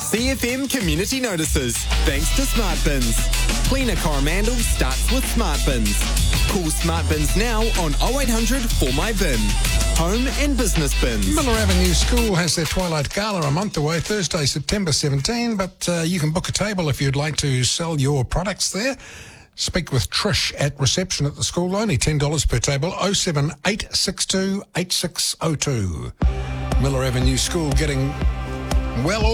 CFM Community Notices, thanks to Smart Bins. Cleaner Coromandel starts with Smart Bins. Call Smart Bins now on 0800 4 My Bin. Home and business bins. Miller Avenue School has their Twilight Gala a month away, Thursday, September 17, but you can book a table if you'd like to sell your products there. Speak with Trish at reception at the school, only $10 per table, 07862 8602. Miller Avenue School getting well